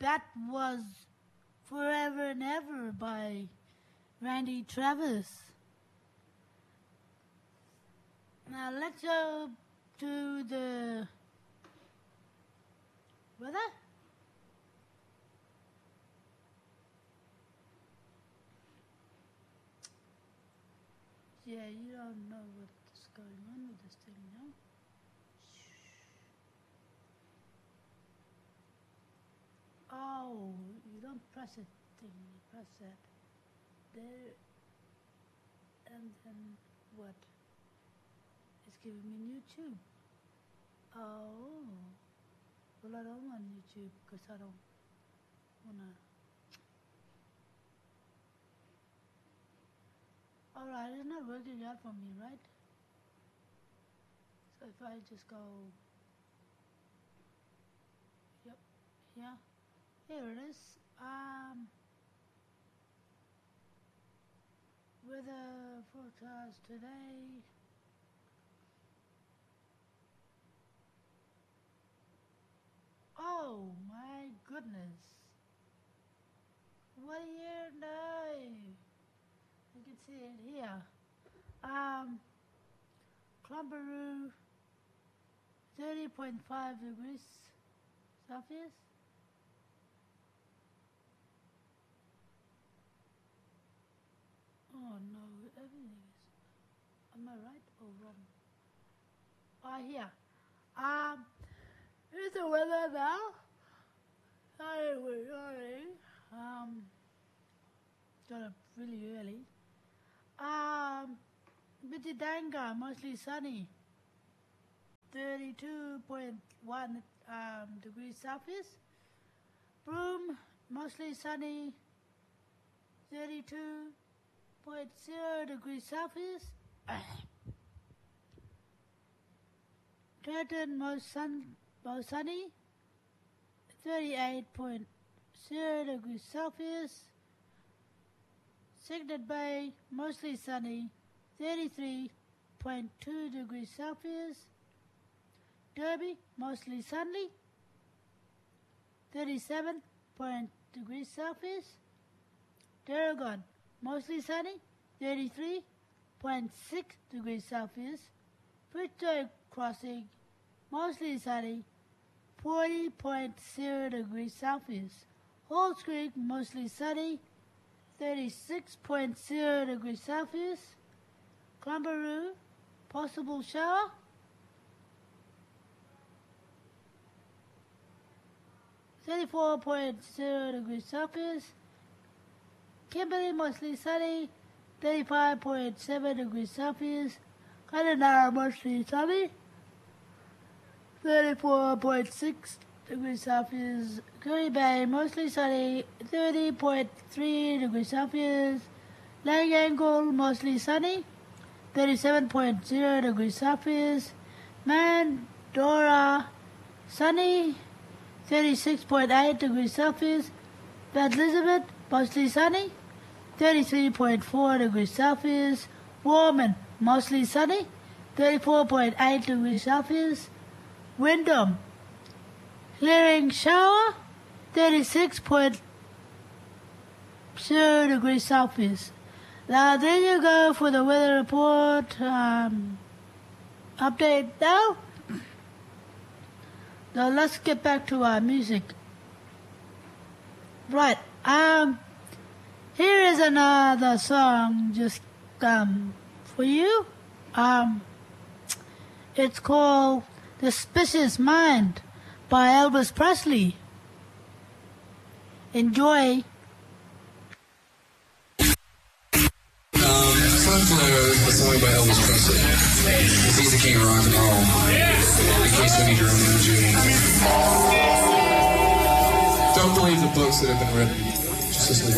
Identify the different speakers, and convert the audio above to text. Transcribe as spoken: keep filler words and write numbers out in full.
Speaker 1: that was Forever and Ever by Randy Travis. Now let's go to the weather. Yeah, you don't know what's going on with this thing, no? Oh, you don't press it thing, you press that. There, and then what? It's giving me YouTube. Oh, well I don't want YouTube because I don't wanna. Alright, it's not working out for me, right? So if I just go, yep, yeah, here it is. Um, weather forecast today. Oh my goodness. What a year, no. You can see it here. Um, Clumbaroo, thirty point five degrees Celsius. Oh no, everything is, am I right or wrong? Oh, here. Um, here's the weather now. Sorry, we're sorry. Um, got up really early. Um, Bitidanga, mostly sunny, thirty-two point one um, degrees Celsius. Broome, mostly sunny, thirty-two point zero degrees Celsius. Curtin, most sun, most sunny, thirty-eight point zero degrees Celsius. Signet Bay, mostly sunny, thirty-three point two degrees Celsius. Derby, mostly sunny, thirty-seven point degrees Celsius. Tarragone, mostly sunny, thirty-three point six degrees Celsius. Victoria Crossing, mostly sunny, forty point zero degrees Celsius. Halls Creek, mostly sunny, thirty-six point zero degrees Celsius. Clumbaroo, possible shower, thirty-four point zero degrees Celsius. Kimberley, mostly sunny, thirty-five point seven degrees Celsius. Kununurra, mostly sunny, thirty-four point six degrees Celsius. Curry Bay, mostly sunny, thirty point three degrees Celsius. Lang Angle, mostly sunny, thirty-seven point zero degrees Celsius. Mandorah, sunny, thirty-six point eight degrees Celsius. Port Elizabeth, mostly sunny, thirty-three point four degrees Celsius. Warman, mostly sunny, thirty-four point eight degrees Celsius. Wyndham, clearing shower, thirty-six point zero degrees Celsius. Now there you go for the weather report. Um, update now. Now let's get back to our music. Right. Um. Here is another song just um for you. Um. It's called "The Suspicious Mind" by Elvis Presley. Enjoy.
Speaker 2: Um, Sunflower is a song by Elvis Presley. He's the king of rock and roll. In case we need to remind you. Don't believe the books that have been written. Just listen to